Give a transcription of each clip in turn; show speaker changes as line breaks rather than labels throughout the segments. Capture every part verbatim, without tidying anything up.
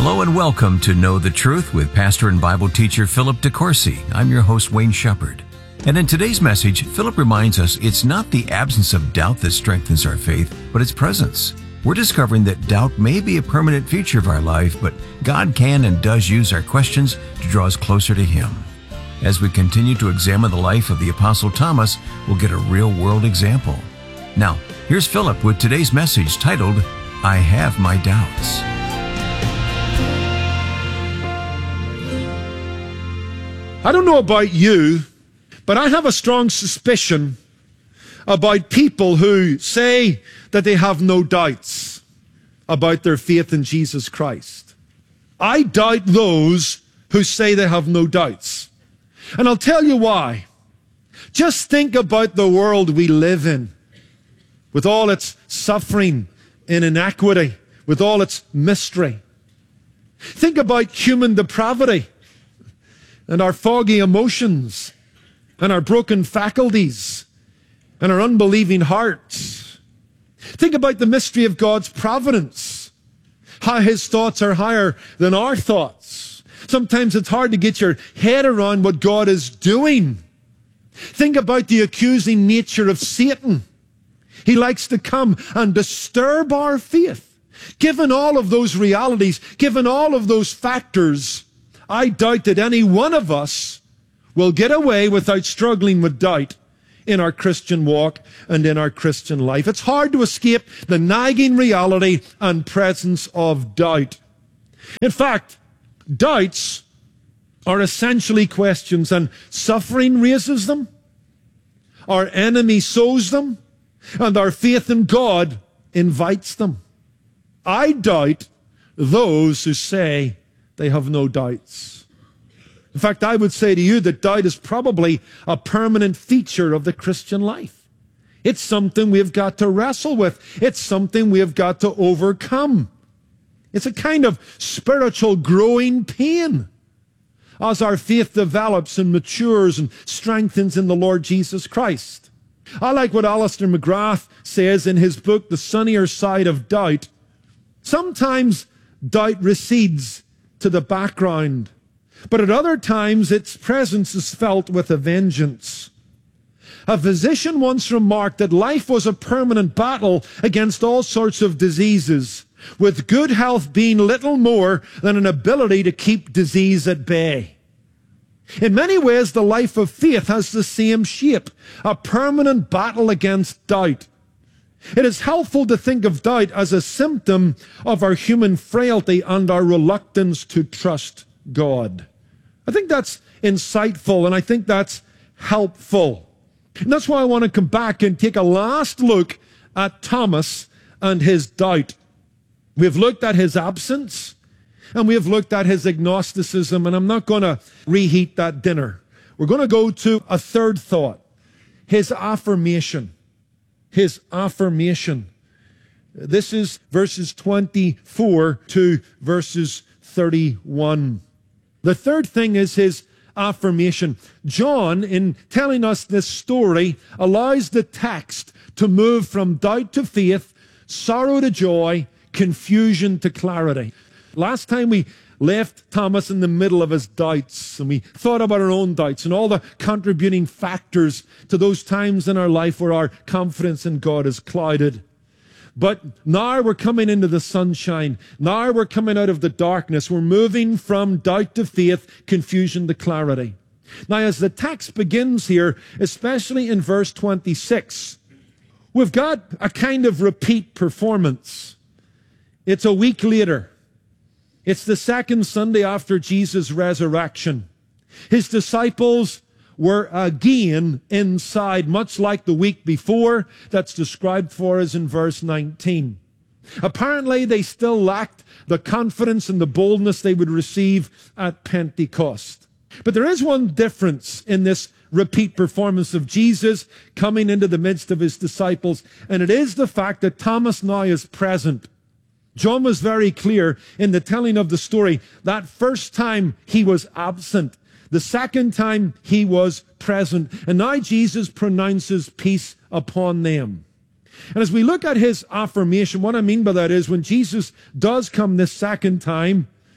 Hello and welcome to Know the Truth with pastor and Bible teacher Philip DeCourcy. I'm your host, Wayne Shepherd. And in today's message, Philip reminds us it's not the absence of doubt that strengthens our faith, but its presence. We're discovering that doubt may be a permanent feature of our life, but God can and does use our questions to draw us closer to Him. As we continue to examine the life of the Apostle Thomas, we'll get a real-world example. Now, here's Philip with today's message titled, I Have My Doubts.
I don't know about you, but I have a strong suspicion about people who say that they have no doubts about their faith in Jesus Christ. I doubt those who say they have no doubts. And I'll tell you why. Just think about the world we live in, with all its suffering and inequity, with all its mystery. Think about human depravity and our foggy emotions and our broken faculties and our unbelieving hearts. Think about the mystery of God's providence, how His thoughts are higher than our thoughts. Sometimes it's hard to get your head around what God is doing. Think about the accusing nature of Satan. He likes to come and disturb our faith. Given all of those realities, given all of those factors, I doubt that any one of us will get away without struggling with doubt in our Christian walk and in our Christian life. It's hard to escape the nagging reality and presence of doubt. In fact, doubts are essentially questions, and suffering raises them, our enemy sows them, and our faith in God invites them. I doubt those who say they have no doubts. In fact, I would say to you that doubt is probably a permanent feature of the Christian life. It's something we've got to wrestle with. It's something we've got to overcome. It's a kind of spiritual growing pain as our faith develops and matures and strengthens in the Lord Jesus Christ. I like what Alistair McGrath says in his book, The Sunnier Side of Doubt. Sometimes doubt recedes to the background, but at other times its presence is felt with a vengeance. A physician once remarked that life was a permanent battle against all sorts of diseases, with good health being little more than an ability to keep disease at bay. In many ways, the life of faith has the same shape, a permanent battle against doubt. It is helpful to think of doubt as a symptom of our human frailty and our reluctance to trust God. I think that's insightful, and I think that's helpful. And that's why I want to come back and take a last look at Thomas and his doubt. We've looked at his absence, and we have looked at his agnosticism, and I'm not going to reheat that dinner. We're going to go to a third thought, his affirmation. His affirmation. This is verses twenty-four to verses thirty-one. The third thing is his affirmation. John, in telling us this story, allows the text to move from doubt to faith, sorrow to joy, confusion to clarity. Last time we left Thomas in the middle of his doubts, and we thought about our own doubts and all the contributing factors to those times in our life where our confidence in God is clouded. But now we're coming into the sunshine. Now we're coming out of the darkness. We're moving from doubt to faith, confusion to clarity. Now, as the text begins here, especially in verse twenty-six, we've got a kind of repeat performance. It's a week later. It's the second Sunday after Jesus' resurrection. His disciples were again inside, much like the week before that's described for us in verse nineteen. Apparently, they still lacked the confidence and the boldness they would receive at Pentecost. But there is one difference in this repeat performance of Jesus coming into the midst of his disciples, and it is the fact that Thomas now is present. John was very clear in the telling of the story. That first time he was absent. The second time he was present. And now Jesus pronounces peace upon them. And as we look at his affirmation, what I mean by that is when Jesus does come this second time,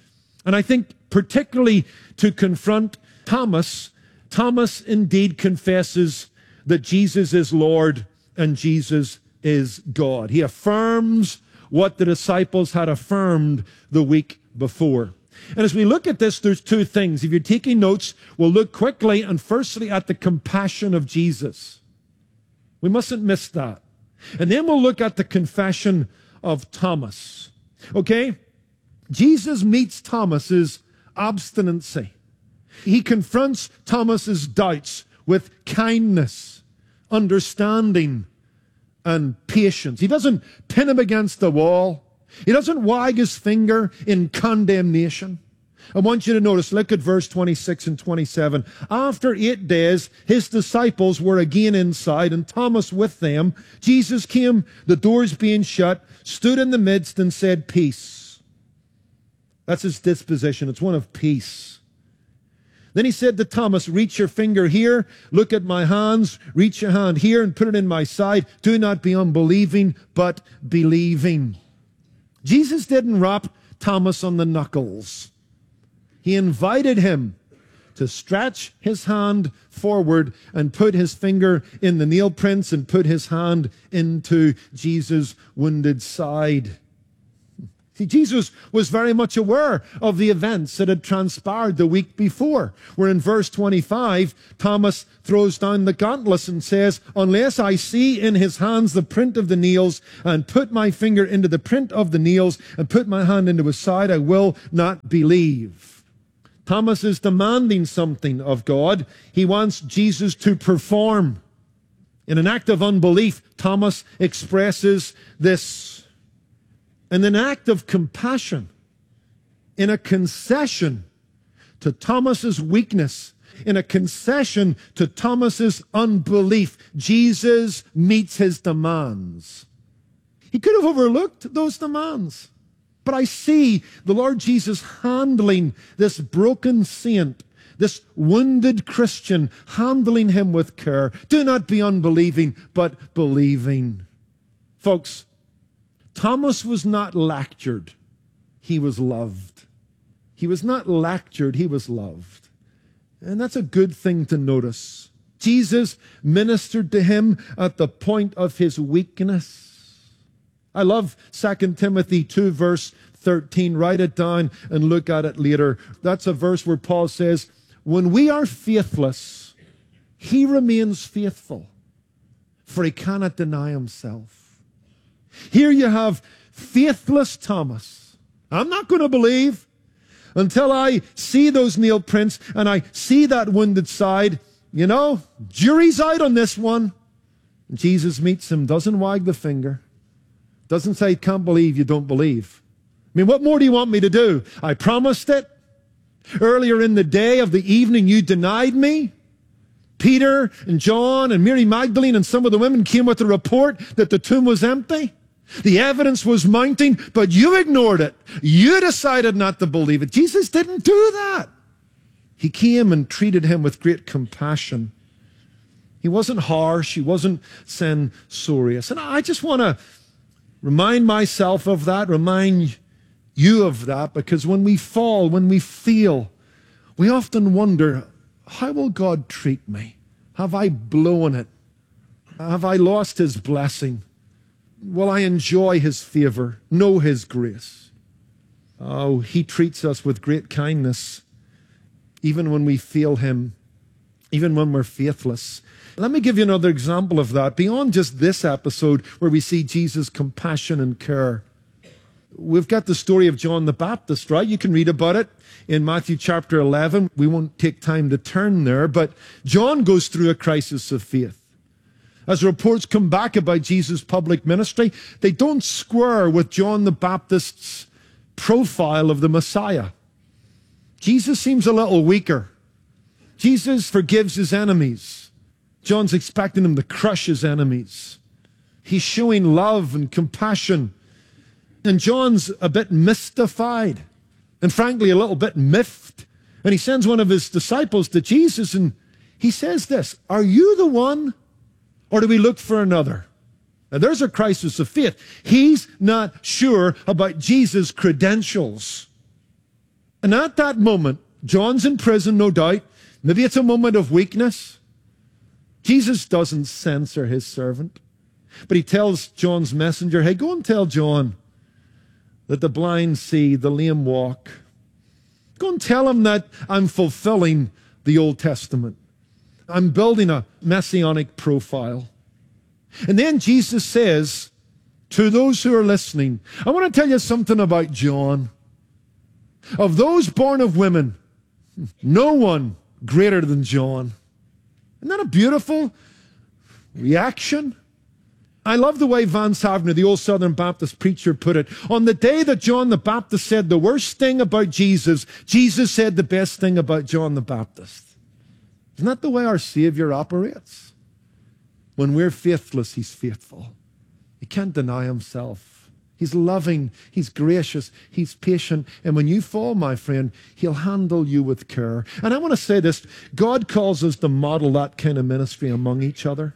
And I think particularly to confront Thomas, Thomas indeed confesses that Jesus is Lord and Jesus is God. He affirms what the disciples had affirmed the week before. And as we look at this, there's two things. If you're taking notes, we'll look quickly and firstly at the compassion of Jesus. We mustn't miss that. And then we'll look at the confession of Thomas. Okay? Jesus meets Thomas's obstinacy. He confronts Thomas's doubts with kindness, understanding, and patience. He doesn't pin him against the wall. He doesn't wag his finger in condemnation. I want you to notice, look at verse twenty-six and twenty-seven. After eight days, his disciples were again inside, and Thomas with them. Jesus came, the doors being shut, stood in the midst and said, "Peace." That's his disposition. It's one of peace. Then he said to Thomas, "Reach your finger here, look at my hands, reach your hand here and put it in my side. Do not be unbelieving, but believing." Jesus didn't rap Thomas on the knuckles. He invited him to stretch his hand forward and put his finger in the nail prints and put his hand into Jesus' wounded side. See, Jesus was very much aware of the events that had transpired the week before, where in verse twenty-five, Thomas throws down the gauntlets and says, "Unless I see in his hands the print of the nails, and put my finger into the print of the nails, and put my hand into his side, I will not believe." Thomas is demanding something of God. He wants Jesus to perform. In an act of unbelief, Thomas expresses this. In an act of compassion, in a concession to Thomas's weakness, in a concession to Thomas's unbelief, Jesus meets his demands. He could have overlooked those demands. But I see the Lord Jesus handling this broken saint, this wounded Christian, handling him with care. Do not be unbelieving, but believing. Folks, Thomas was not lectured. He was loved. He was not lectured. He was loved. And that's a good thing to notice. Jesus ministered to him at the point of his weakness. I love Second Timothy two, verse thirteen. Write it down and look at it later. That's a verse where Paul says, "When we are faithless, he remains faithful, for he cannot deny himself." Here you have faithless Thomas. I'm not going to believe until I see those nail prints and I see that wounded side. You know, jury's out on this one. Jesus meets him, doesn't wag the finger, doesn't say, "Can't believe you don't believe." I mean, what more do you want me to do? I promised it. Earlier in the day of the evening, you denied me. Peter and John and Mary Magdalene and some of the women came with a report that the tomb was empty. The evidence was mounting, but you ignored it. You decided not to believe it. Jesus didn't do that. He came and treated him with great compassion. He wasn't harsh. He wasn't censorious. And I just want to remind myself of that, remind you of that, because when we fall, when we fail, we often wonder, how will God treat me? Have I blown it? Have I lost his blessing? Will I enjoy his favor, know his grace? Oh, he treats us with great kindness, even when we fail him, even when we're faithless. Let me give you another example of that. Beyond just this episode where we see Jesus' compassion and care, we've got the story of John the Baptist, right? You can read about it in Matthew chapter eleven. We won't take time to turn there, but John goes through a crisis of faith. As reports come back about Jesus' public ministry, they don't square with John the Baptist's profile of the Messiah. Jesus seems a little weaker. Jesus forgives his enemies. John's expecting him to crush his enemies. He's showing love and compassion. And John's a bit mystified and frankly a little bit miffed. And he sends one of his disciples to Jesus and he says this, "Are you the one? Or do we look for another?" Now there's a crisis of faith. He's not sure about Jesus' credentials. And at that moment, John's in prison, no doubt. Maybe it's a moment of weakness. Jesus doesn't censor his servant, but he tells John's messenger, hey, go and tell John that the blind see, the lame walk. Go and tell him that I'm fulfilling the Old Testament. I'm building a messianic profile. And then Jesus says to those who are listening, I want to tell you something about John. Of those born of women, no one greater than John. Isn't that a beautiful reaction? I love the way Vance Havner, the old Southern Baptist preacher, put it. On the day that John the Baptist said the worst thing about Jesus, Jesus said the best thing about John the Baptist. Isn't that the way our Savior operates? When we're faithless, he's faithful. He can't deny himself. He's loving, he's gracious, he's patient. And when you fall, my friend, he'll handle you with care. And I want to say this, God calls us to model that kind of ministry among each other.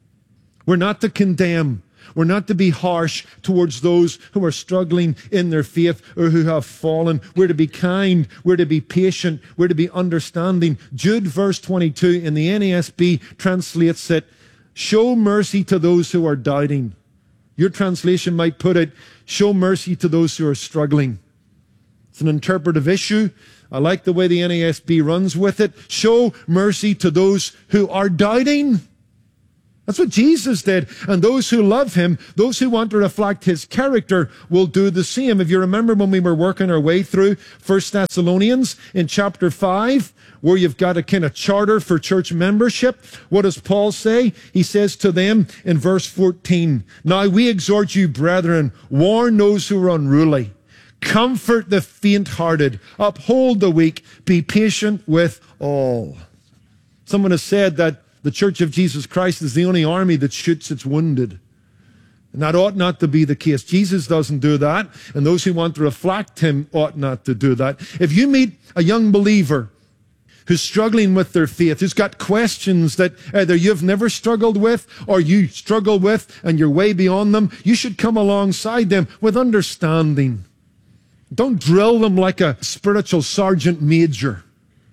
We're not to condemn. We're not to be harsh towards those who are struggling in their faith or who have fallen. We're to be kind. We're to be patient. We're to be understanding. Jude verse twenty-two in the N A S B translates it, show mercy to those who are doubting. Your translation might put it, show mercy to those who are struggling. It's an interpretive issue. I like the way the N A S B runs with it. Show mercy to those who are doubting. That's what Jesus did. And those who love him, those who want to reflect his character, will do the same. If you remember when we were working our way through First Thessalonians in chapter five, where you've got a kind of charter for church membership, what does Paul say? He says to them in verse fourteen, now we exhort you, brethren, warn those who are unruly, comfort the faint-hearted, uphold the weak, be patient with all. Someone has said that the Church of Jesus Christ is the only army that shoots its wounded. And that ought not to be the case. Jesus doesn't do that, and those who want to reflect him ought not to do that. If you meet a young believer who's struggling with their faith, who's got questions that either you've never struggled with or you struggle with and you're way beyond them, you should come alongside them with understanding. Don't drill them like a spiritual sergeant major.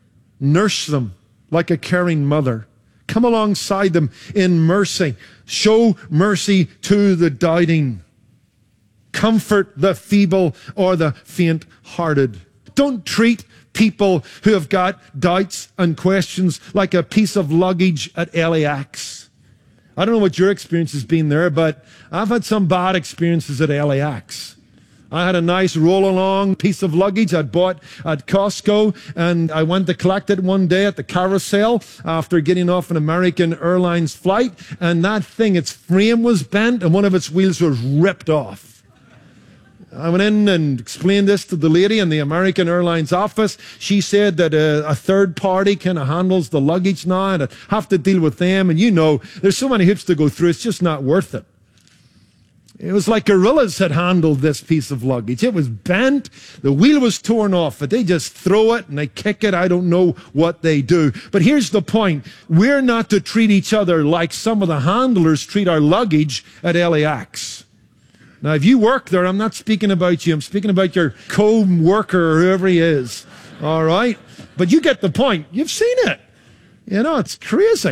Nurse them like a caring mother. Come alongside them in mercy. Show mercy to the doubting. Comfort the feeble or the faint-hearted. Don't treat people who have got doubts and questions like a piece of luggage at L A X. I don't know what your experience has been there, but I've had some bad experiences at L A X. I had a nice roll-along piece of luggage I'd bought at Costco, and I went to collect it one day at the carousel after getting off an American Airlines flight, and that thing, its frame was bent and one of its wheels was ripped off. I went in and explained this to the lady in the American Airlines office. She said that a, a third party kind of handles the luggage now, and I'd have to deal with them, and you know, there's so many hoops to go through, it's just not worth it. It was like gorillas had handled this piece of luggage. It was bent. The wheel was torn off. But they just throw it and they kick it. I don't know what they do. But here's the point. We're not to treat each other like some of the handlers treat our luggage at L A X. Now, if you work there, I'm not speaking about you. I'm speaking about your co-worker or whoever he is. All right? But you get the point. You've seen it. You know, it's crazy.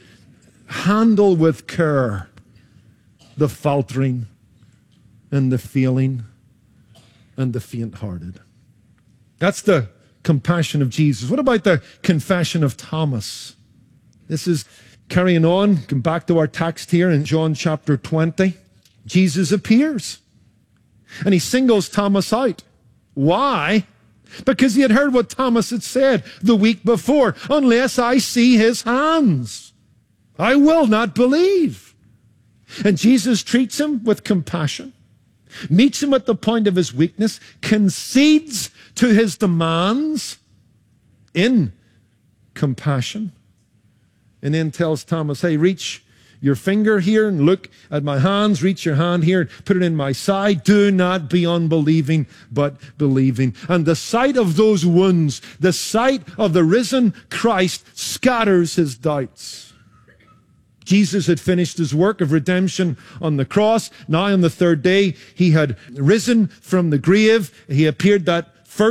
Handle with care the faltering and the failing and the faint-hearted. That's the compassion of Jesus. What about the confession of Thomas? This is carrying on. Come back to our text here in John chapter twenty. Jesus appears and he singles Thomas out. Why? Because he had heard what Thomas had said the week before. Unless I see his hands, I will not believe. And Jesus treats him with compassion, meets him at the point of his weakness, concedes to his demands in compassion, and then tells Thomas, hey, reach your finger here and look at my hands. Reach your hand here and put it in my side. Do not be unbelieving, but believing. And the sight of those wounds, the sight of the risen Christ scatters his doubts. Jesus had finished his work of redemption on the cross. Now on the third day, he had risen from the grave. He appeared that first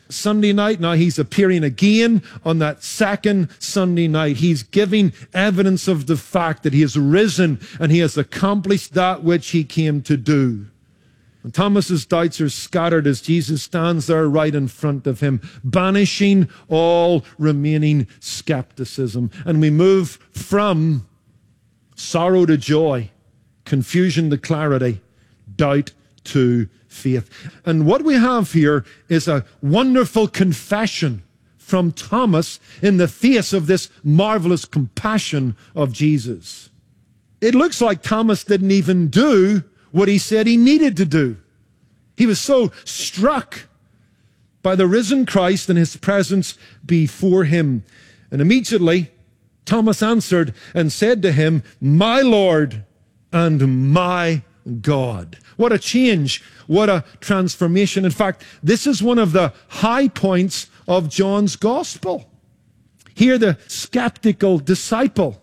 Sunday night. Now he's appearing again on that second Sunday night. He's giving evidence of the fact that he has risen and he has accomplished that which he came to do. And Thomas's doubts are scattered as Jesus stands there right in front of him, banishing all remaining skepticism. And we move from sorrow to joy, confusion to clarity, doubt to faith. And what we have here is a wonderful confession from Thomas in the face of this marvelous compassion of Jesus. It looks like Thomas didn't even do what he said he needed to do. He was so struck by the risen Christ and his presence before him. And immediately Thomas answered and said to him, "My Lord and my God." What a change. What a transformation. In fact, this is one of the high points of John's gospel. Here the skeptical disciple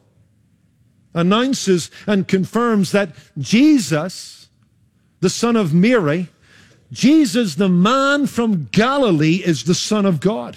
announces and confirms that Jesus, the son of Mary, Jesus, the man from Galilee, is the Son of God.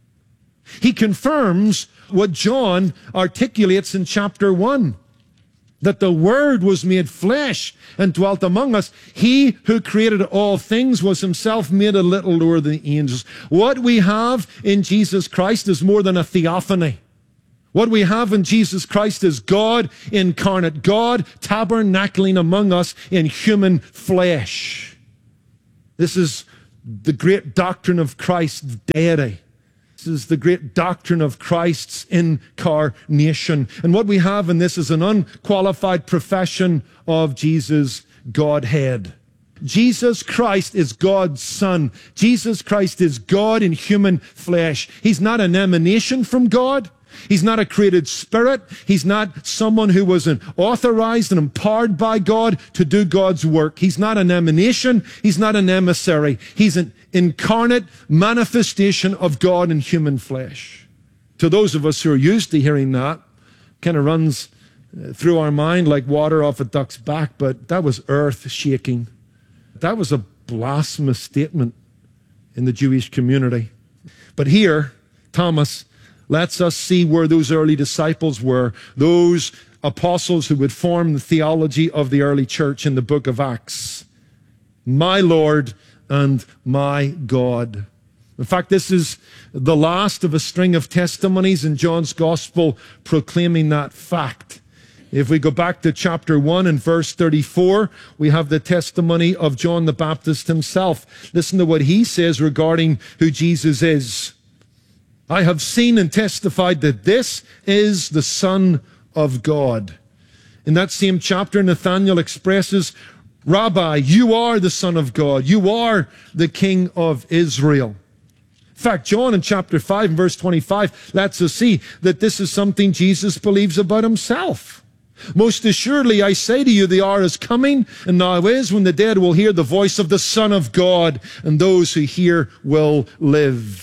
He confirms what John articulates in chapter one, that the Word was made flesh and dwelt among us. He who created all things was himself made a little lower than the angels. What we have in Jesus Christ is more than a theophany. What we have in Jesus Christ is God incarnate, God tabernacling among us in human flesh. This is the great doctrine of Christ's deity. This is the great doctrine of Christ's incarnation. And what we have in this is an unqualified profession of Jesus' Godhead. Jesus Christ is God's Son. Jesus Christ is God in human flesh. He's not an emanation from God. He's not a created spirit. He's not someone who was an authorized and empowered by God to do God's work. He's not an emanation. He's not an emissary. He's an incarnate manifestation of God in human flesh. To those of us who are used to hearing that, kind of runs through our mind like water off a duck's back, but that was earth-shaking. That was a blasphemous statement in the Jewish community. But here, Thomas lets us see where those early disciples were, those apostles who would form the theology of the early church in the book of Acts. My Lord and my God. In fact, this is the last of a string of testimonies in John's gospel proclaiming that fact. If we go back to chapter one and verse thirty-four, we have the testimony of John the Baptist himself. Listen to what he says regarding who Jesus is. I have seen and testified that this is the Son of God. In that same chapter, Nathanael expresses, Rabbi, you are the Son of God. You are the King of Israel. In fact, John in chapter five and verse twenty-five lets us see that this is something Jesus believes about himself. Most assuredly, I say to you, the hour is coming, and now is, when the dead will hear the voice of the Son of God, and those who hear will live.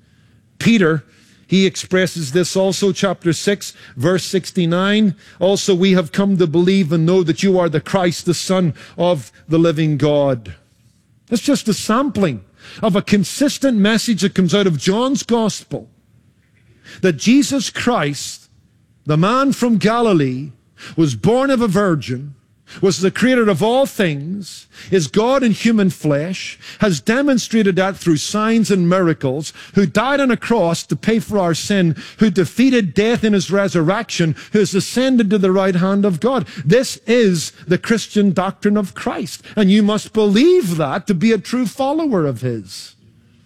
Peter, he expresses this also, chapter six, verse sixty-nine. Also, we have come to believe and know that you are the Christ, the Son of the living God. It's just a sampling of a consistent message that comes out of John's gospel, that Jesus Christ, the man from Galilee, was born of a virgin, was the creator of all things, is God in human flesh, has demonstrated that through signs and miracles, who died on a cross to pay for our sin, who defeated death in his resurrection, who has ascended to the right hand of God. This is the Christian doctrine of Christ, and you must believe that to be a true follower of his.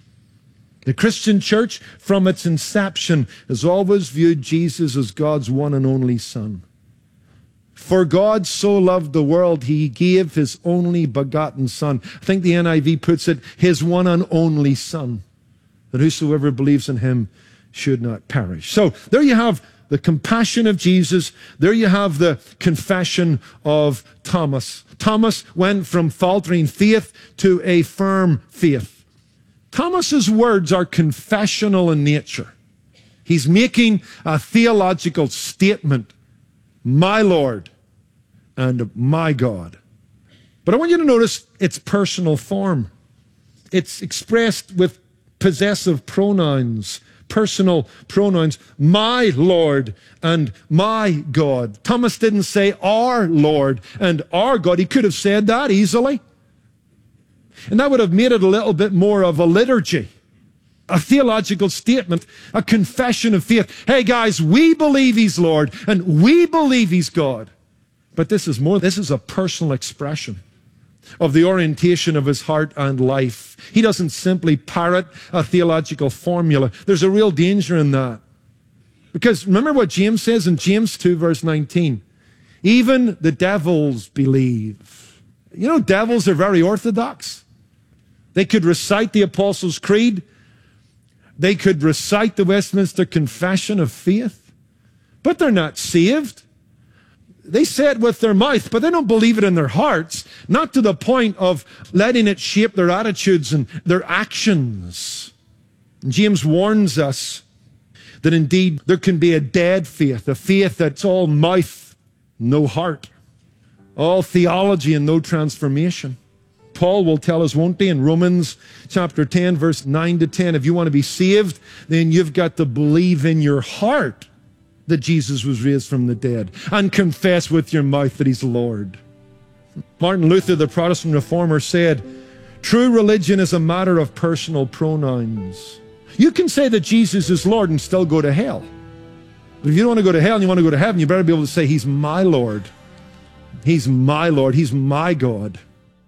The Christian church, from its inception, has always viewed Jesus as God's one and only Son. For God so loved the world, he gave his only begotten Son. I think the N I V puts it, his one and only Son, that whosoever believes in him should not perish. So there you have the compassion of Jesus. There you have the confession of Thomas. Thomas went from faltering faith to a firm faith. Thomas's words are confessional in nature. He's making a theological statement. My Lord and my God. But I want you to notice its personal form. It's expressed with possessive pronouns, personal pronouns, my Lord and my God. Thomas didn't say our Lord and our God. He could have said that easily. And that would have made it a little bit more of a liturgy, a theological statement, a confession of faith. Hey guys, we believe he's Lord and we believe he's God. But this is more, this is a personal expression of the orientation of his heart and life. He doesn't simply parrot a theological formula. There's a real danger in that. Because remember what James says in James two verse nineteen. Even the devils believe. You know, devils are very orthodox. They could recite the Apostles' Creed. They could recite the Westminster Confession of Faith. But they're not saved. They say it with their mouth, but they don't believe it in their hearts, not to the point of letting it shape their attitudes and their actions. And James warns us that indeed there can be a dead faith, a faith that's all mouth, no heart, all theology and no transformation. Paul will tell us, won't he, in Romans chapter ten, verse nine to ten, if you want to be saved, then you've got to believe in your heart that Jesus was raised from the dead, and confess with your mouth that he's Lord. Martin Luther, the Protestant reformer, said, true religion is a matter of personal pronouns. You can say that Jesus is Lord and still go to hell. But if you don't want to go to hell and you want to go to heaven, you better be able to say, he's my Lord. He's my Lord. He's my God.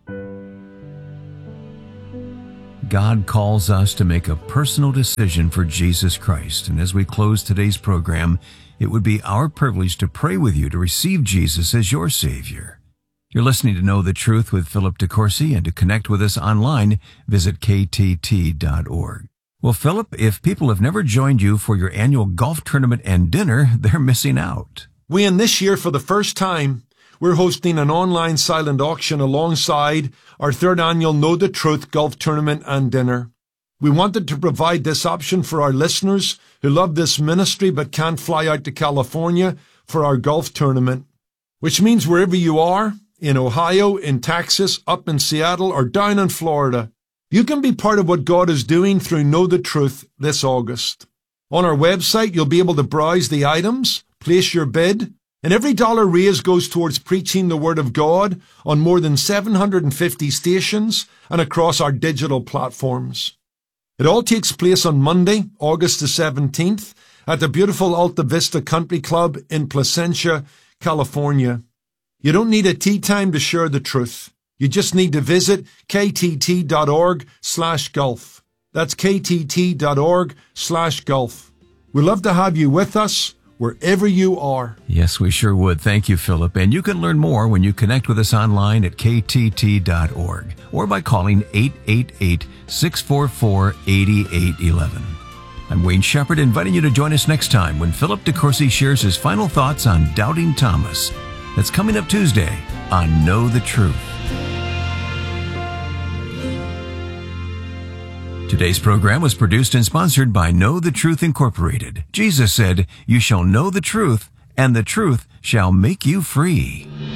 God calls us to make a personal decision for Jesus Christ. And as we close today's program, it would be our privilege to pray with you to receive Jesus as your Savior. You're listening to Know the Truth with Philip DeCourcy, and to connect with us online, visit K T T dot org. Well, Philip, if people have never joined you for your annual golf tournament and dinner, they're missing out.
Wayne, this year, for the first time, we're hosting an online silent auction alongside our third annual Know the Truth golf tournament and dinner. We wanted to provide this option for our listeners who love this ministry but can't fly out to California for our golf tournament, which means wherever you are, in Ohio, in Texas, up in Seattle, or down in Florida, you can be part of what God is doing through Know the Truth this August. On our website, you'll be able to browse the items, place your bid, and every dollar raised goes towards preaching the Word of God on more than seven hundred fifty stations and across our digital platforms. It all takes place on Monday, August the seventeenth, at the beautiful Alta Vista Country Club in Placentia, California. You don't need a tea time to share the truth. You just need to visit K T T dot org slash golf. That's K T T dot org slash golf. We'd love to have you with us wherever you are.
Yes, we sure would. Thank you, Philip. And you can learn more when you connect with us online at K T T dot org or by calling eight eight eight, six four four, eight eight one one. I'm Wayne Shepherd, inviting you to join us next time when Philip DeCourcy shares his final thoughts on Doubting Thomas. That's coming up Tuesday on Know the Truth. Today's program was produced and sponsored by Know the Truth Incorporated. Jesus said, "You shall know the truth, and the truth shall make you free."